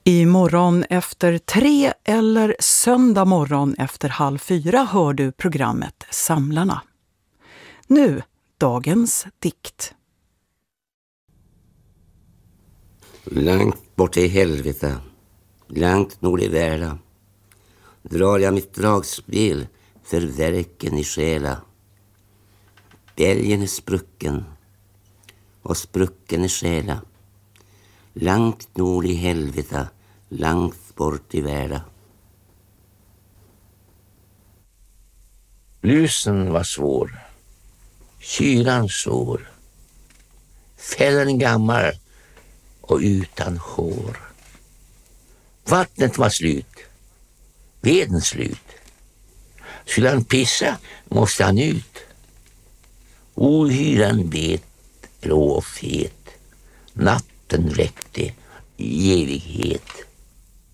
I morgon efter 3 eller söndag morgon efter 3:30 hör du programmet Samlarna. Nu, dagens dikt. Långt bort i helvete, långt nord i världen, drar jag mitt dragspel för verken i själa. Bälgen är sprucken och sprucken är själa. Långt nord i helvete, långt bort i världen. Lusen var svår, kylan svår, fällen gammal och utan hår. Vattnet var slut, veden slut. Skulle han pissa måste han ut. Ohyran bet, grå och fet. Natten räckte i evighet.